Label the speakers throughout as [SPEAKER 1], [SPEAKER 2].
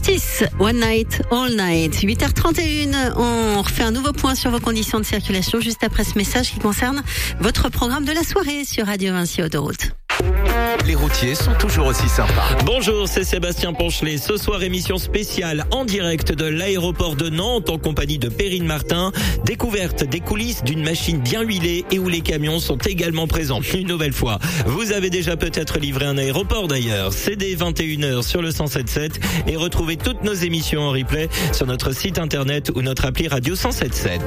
[SPEAKER 1] Justice, One Night, All Night. 8h31, on refait un nouveau point sur vos conditions de circulation juste après ce message qui concerne votre programme de la soirée sur Radio Vinci Autoroute.
[SPEAKER 2] Les routiers sont toujours aussi sympas.
[SPEAKER 3] Bonjour, c'est Sébastien Ponchelet. Ce soir, émission spéciale en direct de l'aéroport de Nantes en compagnie de Perrine Martin. Découverte des coulisses d'une machine bien huilée et où les camions sont également présents. Une nouvelle fois, vous avez déjà peut-être livré un aéroport d'ailleurs. C'est dès 21h sur le 107.7 et retrouvez toutes nos émissions en replay sur notre site internet ou notre appli Radio 107.7.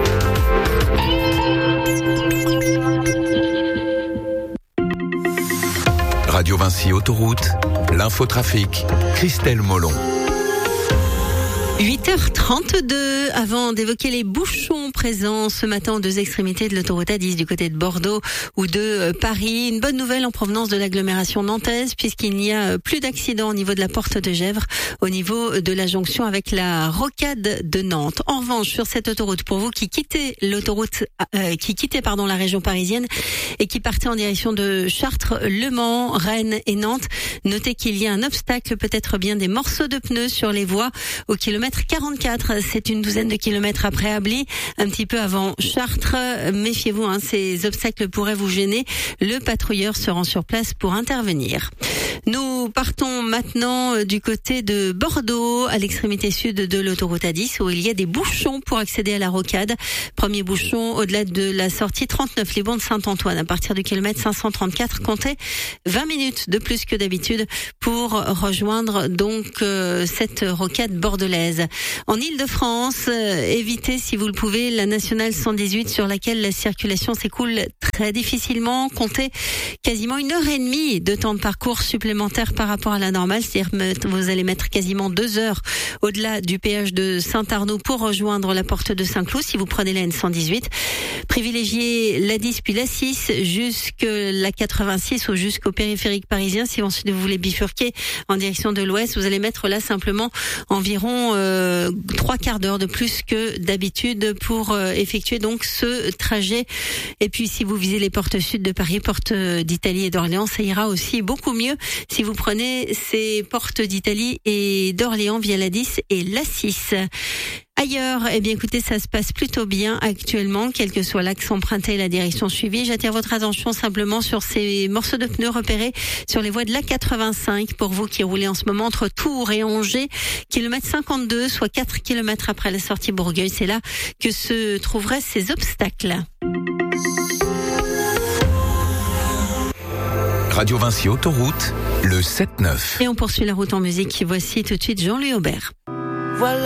[SPEAKER 2] Radio Vinci Autoroute, l'infotrafic, Christelle Molon.
[SPEAKER 1] 8h32, avant d'évoquer les bouchons présents ce matin aux deux extrémités de l'autoroute A10 du côté de Bordeaux ou de Paris. Une bonne nouvelle en provenance de l'agglomération nantaise puisqu'il n'y a plus d'accidents au niveau de la porte de Gesvres, au niveau de la jonction avec la rocade de Nantes. En revanche, sur cette autoroute, pour vous qui quittez l'autoroute, la région parisienne et qui partez en direction de Chartres, Le Mans, Rennes et Nantes, notez qu'il y a un obstacle, peut-être bien des morceaux de pneus sur les voies au kilomètre 44, c'est une douzaine de kilomètres après Ablis, un petit peu avant Chartres. Méfiez-vous, ces obstacles pourraient vous gêner. Le patrouilleur se rend sur place pour intervenir. Nous partons maintenant du côté de Bordeaux, à l'extrémité sud de l'autoroute A10, où il y a des bouchons pour accéder à la rocade. Premier bouchon au-delà de la sortie 39, les Bons de Saint-Antoine. À partir du kilomètre 534, comptez 20 minutes de plus que d'habitude pour rejoindre donc cette rocade bordelaise. En Île-de-France, évitez si vous le pouvez la nationale 118 sur laquelle la circulation s'écoule très difficilement. Comptez quasiment 1h30 de temps de parcours supplémentaire par rapport à la normale, c'est-à-dire vous allez mettre quasiment 2 heures au-delà du péage de Saint-Arnaud pour rejoindre la porte de Saint-Cloud si vous prenez la N118. Privilégiez la 10 puis la 6 jusque la 86 ou jusqu'au périphérique parisien. Si ensuite vous voulez bifurquer en direction de l'ouest, vous allez mettre là simplement environ 3 quarts d'heure de plus que d'habitude pour effectuer donc ce trajet. Et puis si vous visez les portes sud de Paris, portes d'Italie et d'Orléans, ça ira aussi beaucoup mieux si vous prenez ces portes d'Italie et d'Orléans via la 10 et la 6. Ailleurs, écoutez, ça se passe plutôt bien actuellement, quel que soit l'axe emprunté et la direction suivie. J'attire votre attention simplement sur ces morceaux de pneus repérés sur les voies de l'A85 pour vous qui roulez en ce moment entre Tours et Angers, kilomètre 52, soit 4 kilomètres après la sortie Bourgueil. C'est là que se trouveraient ces obstacles.
[SPEAKER 2] Radio Vinci Autoroute, le 7-9.
[SPEAKER 1] Et on poursuit la route en musique. Voici tout de suite Jean-Louis Aubert.
[SPEAKER 4] Voilà.